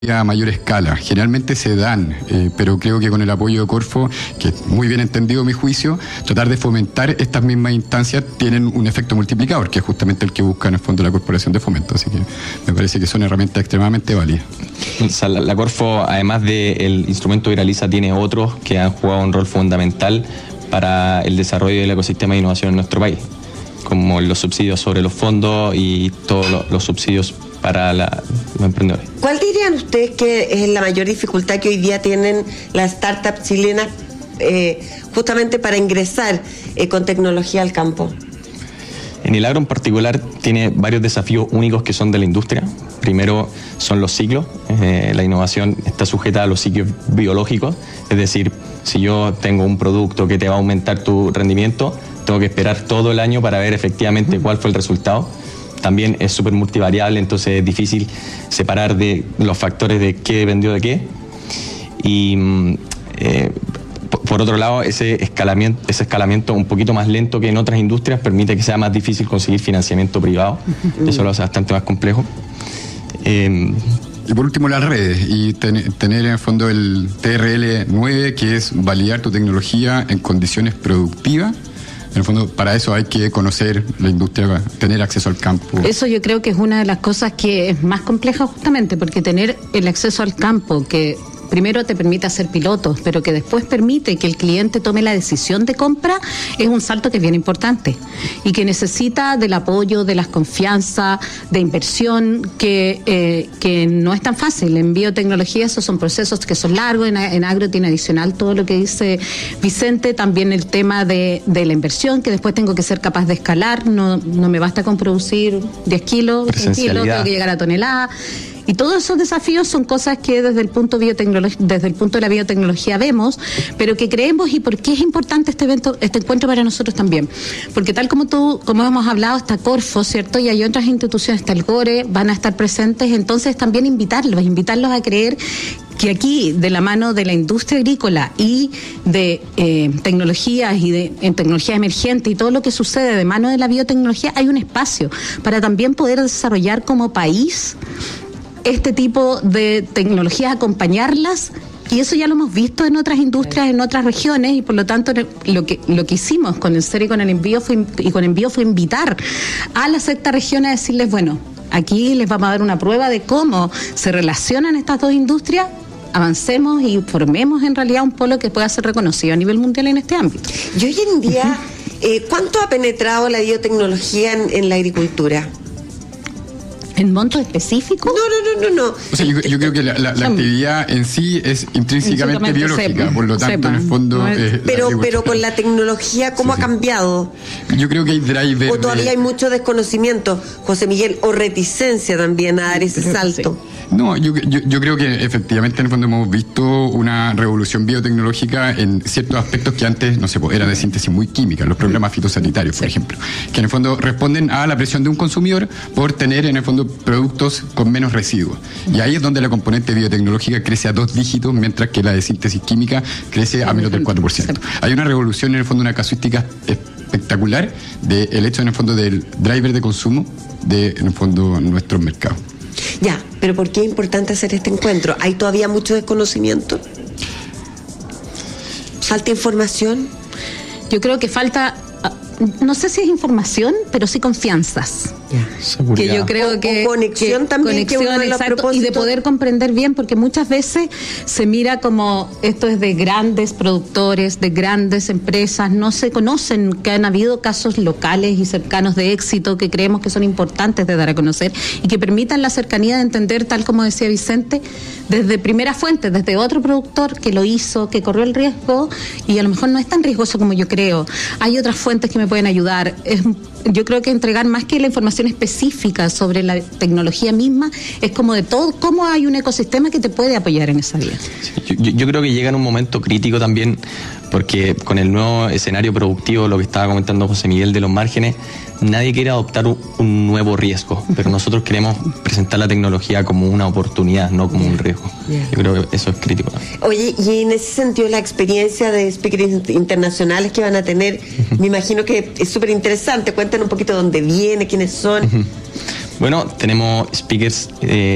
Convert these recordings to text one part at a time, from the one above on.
a mayor escala. Generalmente se dan, pero creo que con el apoyo de Corfo, que es muy bien entendido a mi juicio, tratar de fomentar estas mismas instancias tienen un efecto multiplicador, que es justamente el que busca en el fondo la Corporación de Fomento. Así que me parece que son herramientas extremadamente válidas. O sea, la Corfo, además del instrumento Viraliza, tiene otros que han jugado un rol fundamental para el desarrollo del ecosistema de innovación en nuestro país, como los subsidios sobre los fondos y todos los subsidios para los emprendedores. ¿Cuál dirían ustedes que es la mayor dificultad que hoy día tienen las startups chilenas justamente para ingresar con tecnología al campo? En el agro en particular tiene varios desafíos únicos que son de la industria. Primero son los ciclos. La innovación está sujeta a los ciclos biológicos, es decir, si yo tengo un producto que te va a aumentar tu rendimiento, tengo que esperar todo el año para ver efectivamente cuál fue el resultado. También es súper multivariable, entonces es difícil separar de los factores de qué dependió de qué. Y por otro lado, ese escalamiento un poquito más lento que en otras industrias permite que sea más difícil conseguir financiamiento privado. Eso lo hace bastante más complejo. Y por último, las redes y tener en el fondo el TRL 9, que es validar tu tecnología en condiciones productivas. En el fondo, para eso hay que conocer la industria, tener acceso al campo. Eso yo creo que es una de las cosas que es más compleja justamente, porque tener el acceso al campo, que primero te permite hacer pilotos, pero que después permite que el cliente tome la decisión de compra, es un salto que es bien importante y que necesita del apoyo, de las confianzas, de inversión, que no es tan fácil. En biotecnología esos son procesos que son largos, en agro tiene adicional todo lo que dice Vicente, también el tema de la inversión, que después tengo que ser capaz de escalar, no me basta con producir 10 kilos, 100 kilos, tengo que llegar a tonelada. Y todos esos desafíos son cosas que desde el punto de la biotecnología vemos, pero que creemos, y por qué es importante este evento, este encuentro para nosotros también. Porque tal como hemos hablado, está Corfo, ¿cierto? Y hay otras instituciones, está el GORE, van a estar presentes, entonces también invitarlos a creer que aquí, de la mano de la industria agrícola y de tecnologías y en tecnología emergente y todo lo que sucede de mano de la biotecnología, hay un espacio para también poder desarrollar como país este tipo de tecnologías, acompañarlas, y eso ya lo hemos visto en otras industrias, en otras regiones, y por lo tanto lo que hicimos con el CER y con el Envío fue invitar a la sexta región a decirles, bueno, aquí les vamos a dar una prueba de cómo se relacionan estas dos industrias, avancemos y formemos en realidad un polo que pueda ser reconocido a nivel mundial en este ámbito. Y hoy en día, ¿cuánto ha penetrado la biotecnología en la agricultura? ¿En montos específicos? No. O sea, yo creo que la actividad en sí es intrínsecamente biológica, por lo tanto, en el fondo... Pero con la tecnología, ¿cómo ha cambiado? Yo creo que hay drivers... ¿O todavía hay mucho desconocimiento, José Miguel, o reticencia también a dar ese salto? No, yo creo que efectivamente en el fondo hemos visto una revolución biotecnológica en ciertos aspectos que antes, no sé, era de síntesis muy química, los programas fitosanitarios, por ejemplo, que en el fondo responden a la presión de un consumidor por tener en el fondo productos con menos residuos. Y ahí es donde la componente biotecnológica crece a 2 dígitos, mientras que la de síntesis química crece a menos del 4%. Hay una revolución, en el fondo, una casuística espectacular del hecho, en el fondo, del driver de consumo de, en el fondo, nuestros mercados. Ya, pero ¿por qué es importante hacer este encuentro? ¿Hay todavía mucho desconocimiento? ¿Falta información? Yo creo que falta, no sé si es información, pero sí confianzas. Seguridad. Que yo creo que conexión también, que uno de los propósitos. Y de poder comprender bien, porque muchas veces se mira como esto es de grandes productores, de grandes empresas, no se conocen que han habido casos locales y cercanos de éxito que creemos que son importantes de dar a conocer y que permitan la cercanía de entender, tal como decía Vicente, desde primera fuente, desde otro productor que lo hizo, que corrió el riesgo y a lo mejor no es tan riesgoso como yo creo. Hay otras fuentes que me pueden ayudar. Yo creo que entregar más que la información específica sobre la tecnología misma, es como de todo, cómo hay un ecosistema que te puede apoyar en esa vía. Sí, yo creo que llega en un momento crítico también, porque con el nuevo escenario productivo, lo que estaba comentando José Miguel de los márgenes, nadie quiere adoptar un nuevo riesgo, pero nosotros queremos presentar la tecnología como una oportunidad, no como un riesgo. Yo creo que eso es crítico. Oye, y en ese sentido, la experiencia de speakers internacionales que van a tener, me imagino que es súper interesante. Cuéntanos un poquito dónde viene, quiénes son. Bueno, tenemos speakers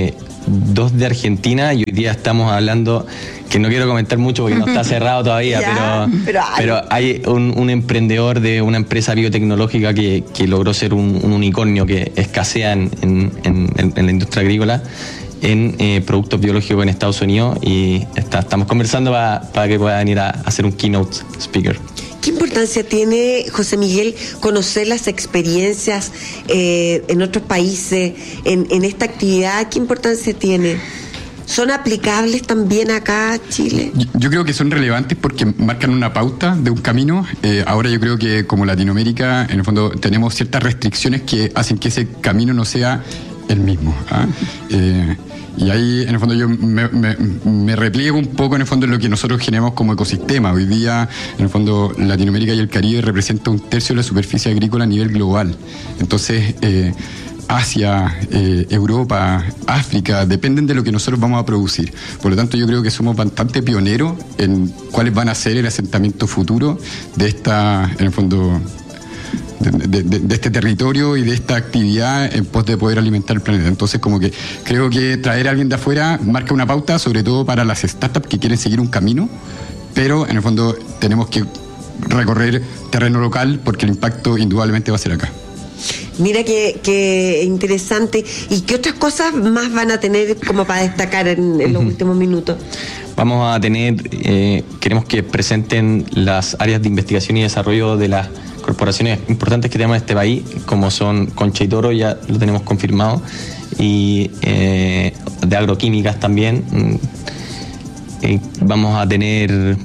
2 de Argentina, y hoy día estamos hablando, que no quiero comentar mucho porque no está cerrado todavía, Ya, pero hay un emprendedor de una empresa biotecnológica que logró ser un unicornio que escasea en la industria agrícola en productos biológicos en Estados Unidos, y estamos conversando para que puedan ir a hacer un keynote speaker. ¿Qué importancia tiene, José Miguel, conocer las experiencias en otros países, en esta actividad? ¿Qué importancia tiene? ¿Son aplicables también acá a Chile? Yo creo que son relevantes porque marcan una pauta de un camino. Ahora yo creo que como Latinoamérica, en el fondo, tenemos ciertas restricciones que hacen que ese camino no sea el mismo. Y ahí, en el fondo, yo me repliego un poco, en el fondo, en lo que nosotros generamos como ecosistema. Hoy día, en el fondo, Latinoamérica y el Caribe representa 1/3 de la superficie agrícola a nivel global. Entonces, Asia, Europa, África, dependen de lo que nosotros vamos a producir. Por lo tanto, yo creo que somos bastante pioneros en cuáles van a ser el asentamiento futuro de esta, en el fondo, de este territorio y de esta actividad en pos de poder alimentar el planeta. Entonces, como que creo que traer a alguien de afuera marca una pauta, sobre todo para las startups que quieren seguir un camino, pero en el fondo tenemos que recorrer terreno local porque el impacto indudablemente va a ser acá. Mira que interesante. ¿Y qué otras cosas más van a tener como para destacar en los últimos minutos? Vamos a tener, queremos que presenten las áreas de investigación y desarrollo de las corporaciones importantes que tenemos en este país, como son Concha y Toro, ya lo tenemos confirmado, y de agroquímicas también. Vamos a tener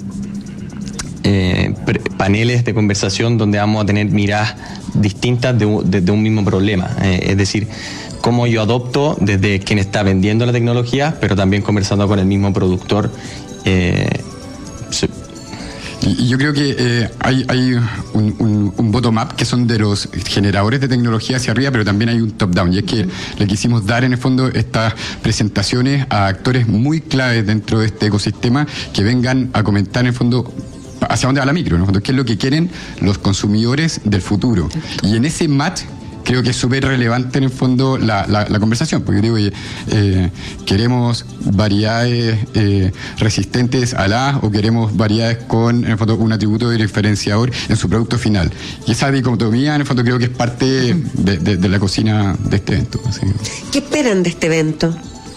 paneles de conversación donde vamos a tener miradas distintas de un mismo problema, es decir, cómo yo adopto desde quien está vendiendo la tecnología, pero también conversando con el mismo productor. Y yo creo que hay un bottom-up que son de los generadores de tecnología hacia arriba, pero también hay un top-down, y es que le quisimos dar en el fondo estas presentaciones a actores muy claves dentro de este ecosistema que vengan a comentar en el fondo hacia dónde va la micro, ¿no? ¿Qué es lo que quieren los consumidores del futuro? Y en ese match creo que es súper relevante en el fondo la conversación, porque digo, queremos variedades resistentes a o queremos variedades con, en el fondo, un atributo diferenciador en su producto final. Y esa dicotomía, en el fondo, creo que es parte de la cocina de este evento. Así. ¿Qué esperan de este evento?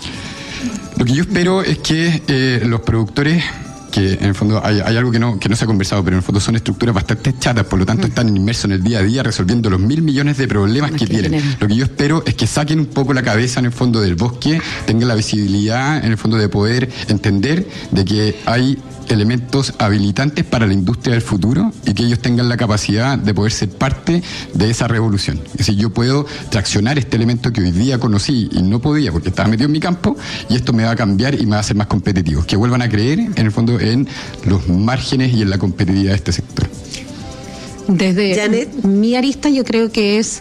Lo que yo espero es que los productores, que en el fondo hay algo que no se ha conversado, pero en el fondo son estructuras bastante chatas, por lo tanto están inmersos en el día a día resolviendo los 1.000 millones de problemas que tienen. Lo que yo espero es que saquen un poco la cabeza en el fondo del bosque, tengan la visibilidad en el fondo de poder entender de que hay elementos habilitantes para la industria del futuro y que ellos tengan la capacidad de poder ser parte de esa revolución. Es decir, yo puedo traccionar este elemento que hoy día conocí y no podía porque estaba metido en mi campo, y esto me va a cambiar y me va a hacer más competitivo. Que vuelvan a creer, en el fondo, en los márgenes y en la competitividad de este sector. Desde Janet, mi arista yo creo que es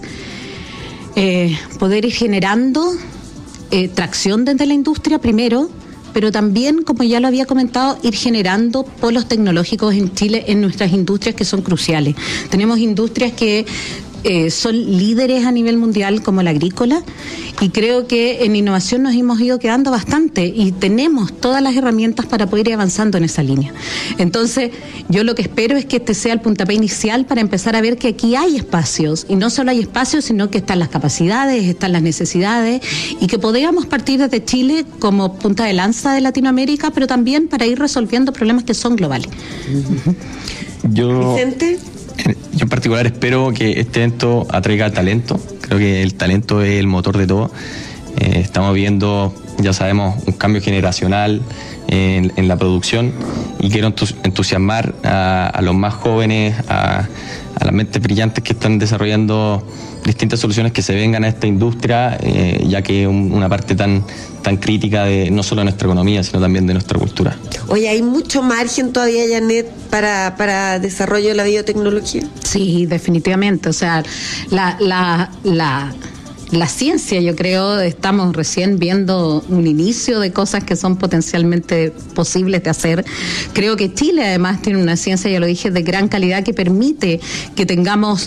poder ir generando tracción desde la industria primero, pero también, como ya lo había comentado, ir generando polos tecnológicos en Chile, en nuestras industrias que son cruciales. Tenemos industrias que son líderes a nivel mundial, como la agrícola, y creo que en innovación nos hemos ido quedando bastante y tenemos todas las herramientas para poder ir avanzando en esa línea. Entonces, yo lo que espero es que este sea el puntapié inicial para empezar a ver que aquí hay espacios, y no solo hay espacios, sino que están las capacidades, están las necesidades, y que podamos partir desde Chile como punta de lanza de Latinoamérica, pero también para ir resolviendo problemas que son globales. Vicente. Yo en particular espero que este evento atraiga talento. Creo que el talento es el motor de todo. Estamos viendo, ya sabemos, un cambio generacional en la producción, y quiero entusiasmar a los más jóvenes, a las mentes brillantes que están desarrollando distintas soluciones que se vengan a esta industria, ya que es una parte tan crítica de no solo de nuestra economía, sino también de nuestra cultura. Oye, ¿hay mucho margen todavía, Janet, para desarrollo de la biotecnología? Sí, definitivamente. O sea, la ciencia, yo creo, estamos recién viendo un inicio de cosas que son potencialmente posibles de hacer. Creo que Chile, además, tiene una ciencia, ya lo dije, de gran calidad que permite que tengamos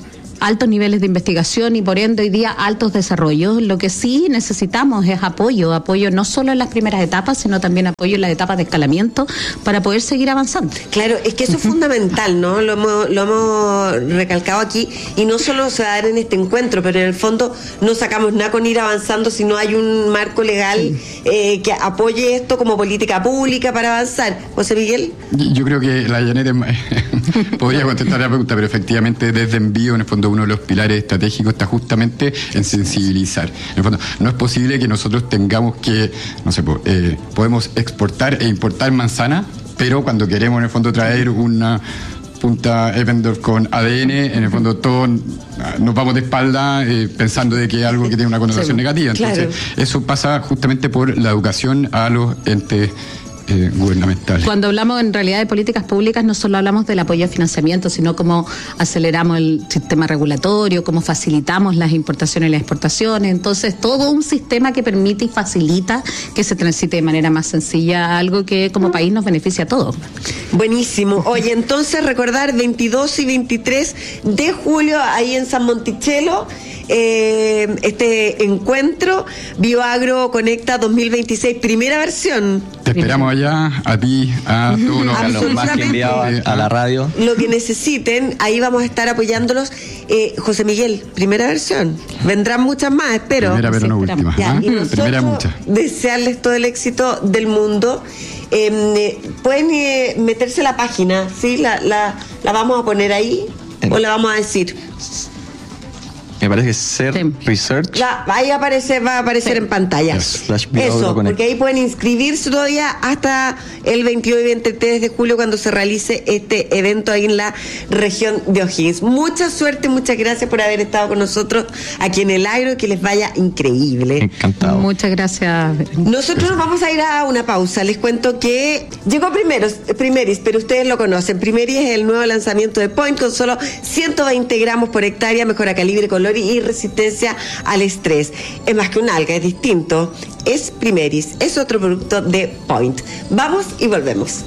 altos niveles de investigación y por ende hoy día altos desarrollos. Lo que sí necesitamos es apoyo no solo en las primeras etapas, sino también apoyo en las etapas de escalamiento para poder seguir avanzando. Claro, es que eso es fundamental, ¿no? Lo hemos recalcado aquí, y no solo se va a dar en este encuentro, pero en el fondo no sacamos nada con ir avanzando si no hay un marco legal que apoye esto como política pública para avanzar. José Miguel. Yo creo que la Janet podría contestar la pregunta, pero efectivamente desde Envío, en el fondo, uno de los pilares estratégicos está justamente en sensibilizar. En el fondo, no es posible que nosotros tengamos que, no sé, podemos exportar e importar manzana, pero cuando queremos, en el fondo, traer una punta Eppendorf con ADN, en el fondo todos nos vamos de espalda pensando de que es algo que tiene una connotación negativa. Entonces, eso pasa justamente por la educación a los entes gubernamentales. Cuando hablamos en realidad de políticas públicas, no solo hablamos del apoyo a financiamiento, sino cómo aceleramos el sistema regulatorio, cómo facilitamos las importaciones y las exportaciones. Entonces, todo un sistema que permite y facilita que se transite de manera más sencilla, algo que como país nos beneficia a todos. Buenísimo. Oye, entonces recordar 22 y 23 de julio ahí en San Monticello, este encuentro Bioagro Conecta 2026, primera versión. Te esperamos allá, a ti, a todos los más que enviados a la radio. Lo que necesiten, ahí vamos a estar apoyándolos. José Miguel, primera versión. Vendrán muchas más, espero. Primera, pero no última. Ya, y nosotros primera, muchas. Desearles todo el éxito del mundo. Pueden meterse a la página, ¿sí? La vamos a poner ahí, o la vamos a decir. Me parece que es Ser Research. Ahí va a aparecer en pantalla. Eso, porque ahí pueden inscribirse todavía hasta el 22 y 23 de julio cuando se realice este evento ahí en la región de O'Higgins. Mucha suerte, muchas gracias por haber estado con nosotros aquí en El Agro, que les vaya increíble. Encantado. Muchas gracias. Nosotros nos vamos a ir a una pausa. Les cuento que llegó Primeris, pero ustedes lo conocen. Primeris es el nuevo lanzamiento de Point con solo 120 gramos por hectárea, mejora calibre, color y resistencia al estrés. Es más que un alga, es distinto. Es Primeris, es otro producto de Point. Vamos y volvemos.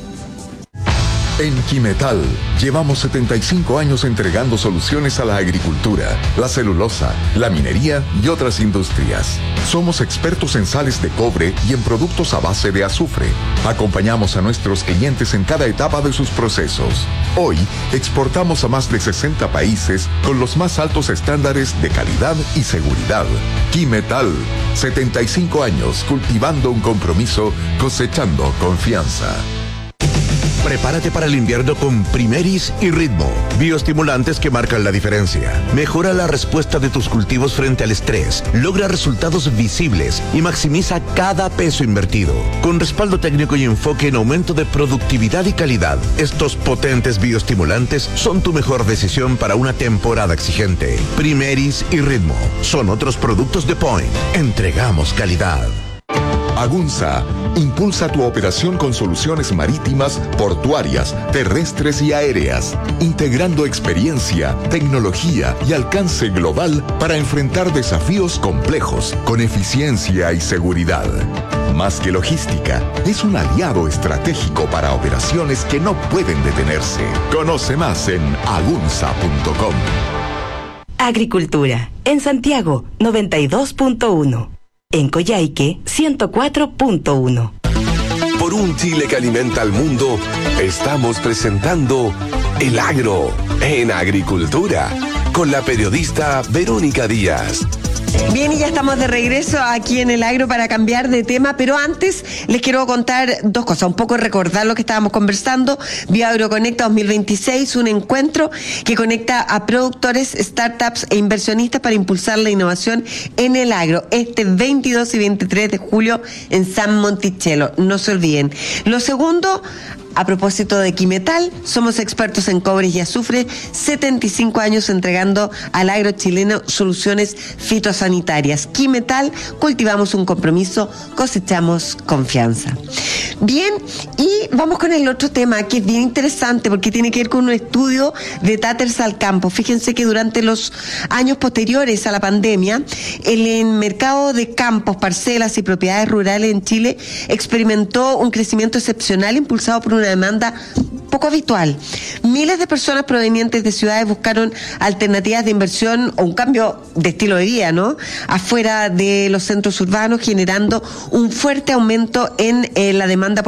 En Quimetal llevamos 75 años entregando soluciones a la agricultura, la celulosa, la minería y otras industrias. Somos expertos en sales de cobre y en productos a base de azufre. Acompañamos a nuestros clientes en cada etapa de sus procesos. Hoy exportamos a más de 60 países con los más altos estándares de calidad y seguridad. Quimetal, 75 años cultivando un compromiso, cosechando confianza. Prepárate para el invierno con Primeris y Ritmo, bioestimulantes que marcan la diferencia. Mejora la respuesta de tus cultivos frente al estrés, logra resultados visibles y maximiza cada peso invertido. Con respaldo técnico y enfoque en aumento de productividad y calidad, estos potentes bioestimulantes son tu mejor decisión para una temporada exigente. Primeris y Ritmo son otros productos de Point. Entregamos calidad. Agunza impulsa tu operación con soluciones marítimas, portuarias, terrestres y aéreas, integrando experiencia, tecnología y alcance global para enfrentar desafíos complejos con eficiencia y seguridad. Más que logística, es un aliado estratégico para operaciones que no pueden detenerse. Conoce más en agunza.com. Agricultura. En Santiago, 92.1. En Coyhaique, 104.1. Por un Chile que alimenta al mundo, estamos presentando El Agro en Agricultura, con la periodista Verónica Díaz. Bien, y ya estamos de regreso aquí en El Agro para cambiar de tema, pero antes les quiero contar dos cosas, un poco recordar lo que estábamos conversando. Bioagro Conecta 2026, un encuentro que conecta a productores, startups e inversionistas para impulsar la innovación en el agro, este 22 y 23 de julio en San Monticello, no se olviden. Lo segundo, a propósito de Quimetal, somos expertos en cobre y azufre, 75 años entregando al agro chileno soluciones fitosanitarias. Quimetal, cultivamos un compromiso, cosechamos confianza. Bien, y vamos con el otro tema que es bien interesante porque tiene que ver con un estudio de Tatters al Campo. Fíjense que durante los años posteriores a la pandemia, el mercado de campos, parcelas y propiedades rurales en Chile experimentó un crecimiento excepcional impulsado por una demanda poco habitual. Miles de personas provenientes de ciudades buscaron alternativas de inversión o un cambio de estilo de vida, ¿no? Afuera de los centros urbanos, generando un fuerte aumento en la demanda